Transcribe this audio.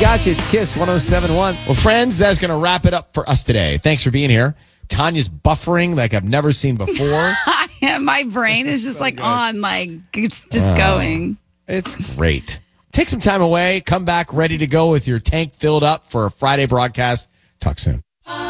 got you. It's KISS 107.1. Well, friends, that's going to wrap it up for us today. Thanks for being here. Tanya's buffering like I've never seen before. My brain is just on, it's just going. It's great. Take some time away. Come back ready to go with your tank filled up for a Friday broadcast. Talk soon.